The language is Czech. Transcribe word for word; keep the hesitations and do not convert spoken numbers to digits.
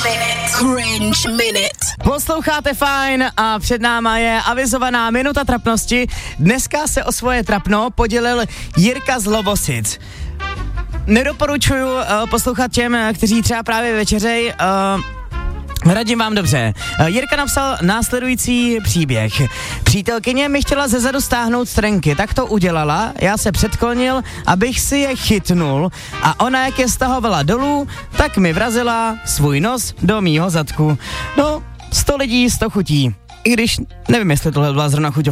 Cringe Minute. Posloucháte Fajn a před náma je avizovaná minuta trapnosti. Dneska se o svoje trapno podělil Jirka z Lovosic. Nedoporučuju uh, poslouchat těm, kteří třeba právě večeřej. Uh, Radím vám dobře. Jirka napsal následující příběh. Přítelkyně mi chtěla zezadu stáhnout strenky, tak to udělala, já se předklonil, abych si je chytnul a ona, jak je stahovala dolů, tak mi vrazila svůj nos do mýho zadku. No, sto lidí, sto chutí. I když nevím, jestli tohle byla zrovna chuť